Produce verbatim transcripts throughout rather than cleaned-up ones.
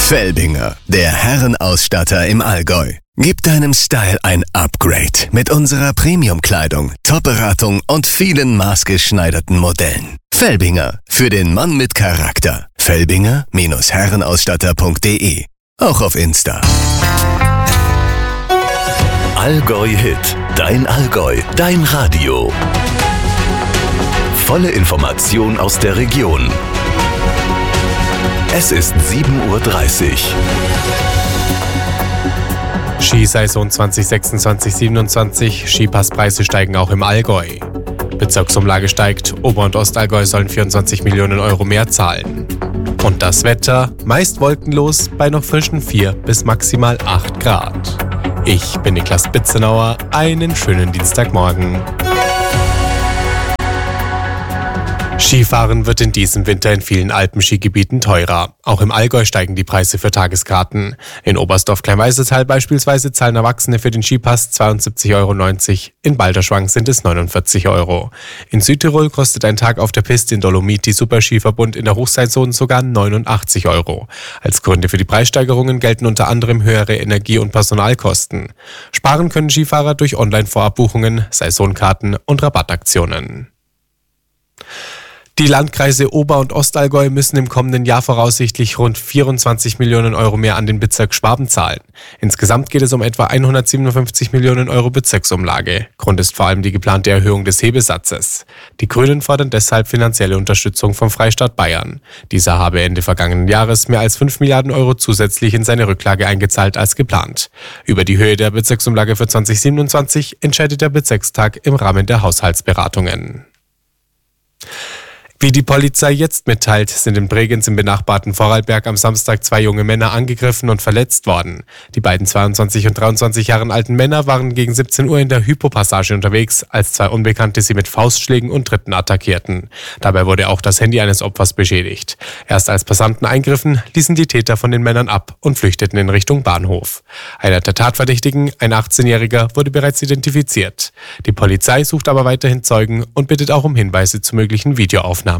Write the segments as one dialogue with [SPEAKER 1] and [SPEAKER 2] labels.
[SPEAKER 1] Felbinger, der Herrenausstatter im Allgäu. Gib deinem Style ein Upgrade mit unserer Premium-Kleidung, Top-Beratung und vielen maßgeschneiderten Modellen. Felbinger, für den Mann mit Charakter. Felbinger Herrenausstatter punkt de. Auch auf Insta.
[SPEAKER 2] Allgäu Hit, dein Allgäu, dein Radio. Volle Information aus der Region. Es ist sieben Uhr dreißig.
[SPEAKER 3] Skisaison zwanzig sechsundzwanzig siebenundzwanzig, Skipasspreise steigen auch im Allgäu. Bezirksumlage steigt, Ober- und Ostallgäu sollen vierundzwanzig Millionen Euro mehr zahlen. Und das Wetter, meist wolkenlos, bei noch frischen vier bis maximal acht Grad. Ich bin Niklas Bitzenauer, einen schönen Dienstagmorgen. Skifahren wird in diesem Winter in vielen Alpenskigebieten teurer. Auch im Allgäu steigen die Preise für Tageskarten. In Oberstdorf-Kleinweißetal beispielsweise zahlen Erwachsene für den Skipass zweiundsiebzig Euro neunzig, in Balderschwang sind es neunundvierzig Euro. In Südtirol kostet ein Tag auf der Piste in Dolomiti Superskiverbund in der Hochseilzone sogar neunundachtzig Euro. Als Gründe für die Preissteigerungen gelten unter anderem höhere Energie- und Personalkosten. Sparen können Skifahrer durch Online-Vorabbuchungen, Saisonkarten und Rabattaktionen. Die Landkreise Ober- und Ostallgäu müssen im kommenden Jahr voraussichtlich rund vierundzwanzig Millionen Euro mehr an den Bezirk Schwaben zahlen. Insgesamt geht es um etwa hundertsiebenundfünfzig Millionen Euro Bezirksumlage. Grund ist vor allem die geplante Erhöhung des Hebesatzes. Die Grünen fordern deshalb finanzielle Unterstützung vom Freistaat Bayern. Dieser habe Ende vergangenen Jahres mehr als fünf Milliarden Euro zusätzlich in seine Rücklage eingezahlt als geplant. Über die Höhe der Bezirksumlage für zwanzig siebenundzwanzig entscheidet der Bezirkstag im Rahmen der Haushaltsberatungen. Wie die Polizei jetzt mitteilt, sind in Bregenz im benachbarten Vorarlberg am Samstag zwei junge Männer angegriffen und verletzt worden. Die beiden zweiundzwanzig und dreiundzwanzig Jahre alten Männer waren gegen siebzehn Uhr in der Hypo-Passage unterwegs, als zwei Unbekannte sie mit Faustschlägen und Tritten attackierten. Dabei wurde auch das Handy eines Opfers beschädigt. Erst als Passanten eingriffen, ließen die Täter von den Männern ab und flüchteten in Richtung Bahnhof. Einer der Tatverdächtigen, ein achtzehnjähriger, wurde bereits identifiziert. Die Polizei sucht aber weiterhin Zeugen und bittet auch um Hinweise zu möglichen Videoaufnahmen.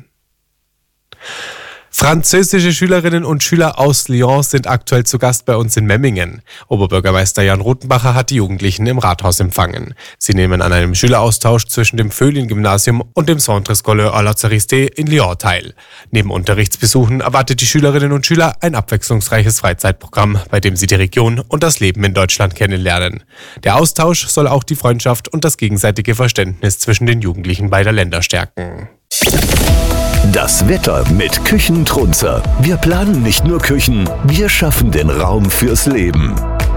[SPEAKER 3] Französische Schülerinnen und Schüler aus Lyon sind aktuell zu Gast bei uns in Memmingen. Oberbürgermeister Jan Rothenbacher hat die Jugendlichen im Rathaus empfangen. Sie nehmen an einem Schüleraustausch zwischen dem Föhlin-Gymnasium und dem Centre Scolaire à la Charité in Lyon teil. Neben Unterrichtsbesuchen erwartet die Schülerinnen und Schüler ein abwechslungsreiches Freizeitprogramm, bei dem sie die Region und das Leben in Deutschland kennenlernen. Der Austausch soll auch die Freundschaft und das gegenseitige Verständnis zwischen den Jugendlichen beider Länder stärken.
[SPEAKER 2] Das Wetter mit Küchentrunzer. Wir planen nicht nur Küchen, wir schaffen den Raum fürs Leben.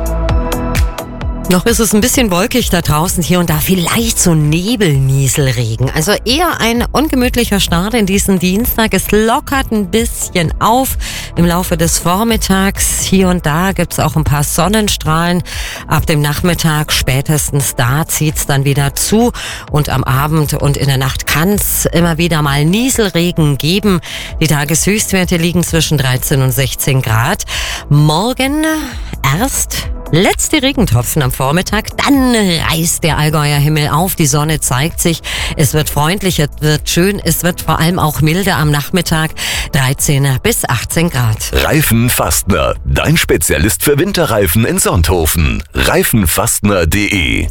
[SPEAKER 4] Noch ist es ein bisschen wolkig da draußen, hier und da vielleicht so Nebelnieselregen. Also eher ein ungemütlicher Start in diesen Dienstag. Es lockert ein bisschen auf im Laufe des Vormittags. Hier und da gibt's auch ein paar Sonnenstrahlen. Ab dem Nachmittag spätestens da zieht's dann wieder zu. Und am Abend und in der Nacht kann's immer wieder mal Nieselregen geben. Die Tageshöchstwerte liegen zwischen dreizehn und sechzehn Grad. Morgen erst letzte Regentropfen am Vormittag, dann reißt der Allgäuer Himmel auf, die Sonne zeigt sich, es wird freundlich, es wird schön, es wird vor allem auch milder am Nachmittag, dreizehn bis achtzehn Grad.
[SPEAKER 2] Reifenfastner, dein Spezialist für Winterreifen in Sonthofen. Reifenfastner punkt de.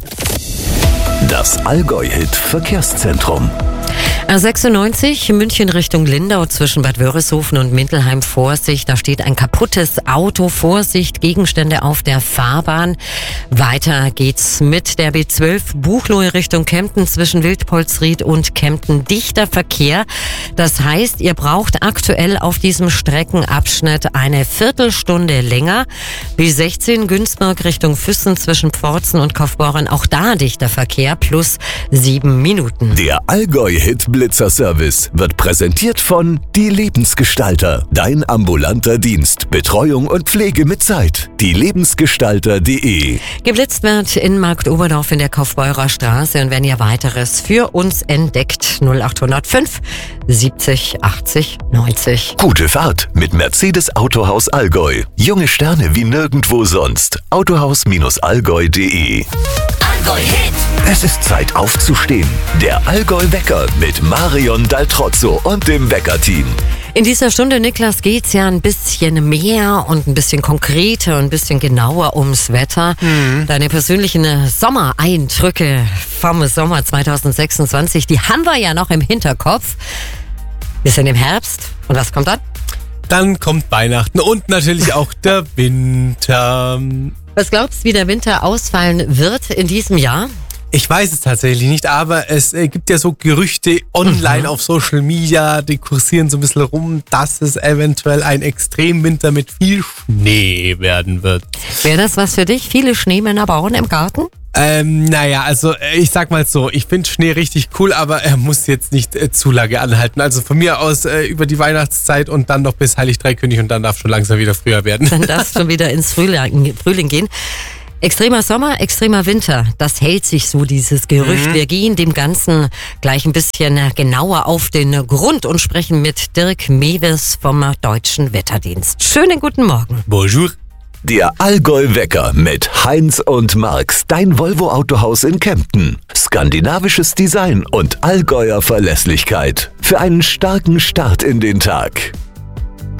[SPEAKER 2] Das Allgäu-Hit Verkehrszentrum.
[SPEAKER 4] A sechsundneunzig, München Richtung Lindau zwischen Bad Wörishofen und Mintelheim. Vorsicht, da steht ein kaputtes Auto. Vorsicht, Gegenstände auf der Fahrbahn. Weiter geht's mit der B zwölf Buchloe Richtung Kempten zwischen Wildpolsried und Kempten. Dichter Verkehr. Das heißt, ihr braucht aktuell auf diesem Streckenabschnitt eine Viertelstunde länger. B sechzehn Günzburg Richtung Füssen zwischen Pforzen und Kaufbeuren. Auch da dichter Verkehr plus sieben Minuten.
[SPEAKER 2] Der Allgäu-Hit Blitzer-Service wird präsentiert von Die Lebensgestalter. Dein ambulanter Dienst. Betreuung und Pflege mit Zeit. Die Lebensgestalter punkt de.
[SPEAKER 4] Geblitzt wird in Marktoberdorf in der Kaufbeurer Straße. Und wenn ihr weiteres für uns entdeckt, null acht null fünf siebzig achtzig neunzig.
[SPEAKER 2] Gute Fahrt mit Mercedes Autohaus Allgäu. Junge Sterne wie nirgendwo sonst. autohaus Allgäu punkt de.
[SPEAKER 5] Allgäu-Hit.
[SPEAKER 2] Es ist Zeit aufzustehen. Der Allgäu-Wecker mit Marion Daltrozzo und dem Wecker-Team.
[SPEAKER 4] In dieser Stunde, Niklas, geht's ja ein bisschen mehr und ein bisschen konkreter und ein bisschen genauer ums Wetter. Mhm. Deine persönlichen Sommereindrücke vom Sommer zwanzig sechsundzwanzig, die haben wir ja noch im Hinterkopf. Wir sind im Herbst. Und was kommt dann?
[SPEAKER 3] Dann kommt Weihnachten und natürlich auch der Winter.
[SPEAKER 4] Was glaubst du, wie der Winter ausfallen wird in diesem Jahr?
[SPEAKER 3] Ich weiß es tatsächlich nicht, aber es äh, gibt ja so Gerüchte online mhm. auf Social Media, die kursieren so ein bisschen rum, dass es eventuell ein Extremwinter mit viel Schnee werden wird.
[SPEAKER 4] Wäre das was für dich? Viele Schneemänner bauen im Garten?
[SPEAKER 3] Ähm, naja, also ich sag mal so, ich finde Schnee richtig cool, aber er muss jetzt nicht äh, zu lange anhalten. Also von mir aus äh, über die Weihnachtszeit und dann noch bis Heilig Dreikönig und dann darf schon langsam wieder früher werden.
[SPEAKER 4] Dann darf es schon wieder ins Frühling, Frühling gehen. Extremer Sommer, extremer Winter, das hält sich so, dieses Gerücht. Mhm. Wir gehen dem Ganzen gleich ein bisschen genauer auf den Grund und sprechen mit Dirk Mewes vom Deutschen Wetterdienst. Schönen guten Morgen.
[SPEAKER 3] Bonjour.
[SPEAKER 2] Der Allgäu-Wecker mit Heinz und Marx, dein Volvo-Autohaus in Kempten. Skandinavisches Design und Allgäuer Verlässlichkeit für einen starken Start in den Tag.